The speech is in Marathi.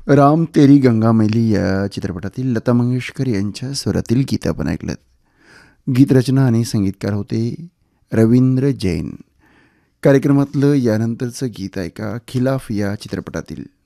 राम तेरी गंगा मैली या चित्रपटातील लता मंगेशकर यांच्या स्वरातील गीत आपण ऐकलं. गीतरचना आणि संगीतकार होते रवींद्र जैन. कार्यक्रमातलं यानंतरचं गीत ऐका खिलाफ या चित्रपटातील.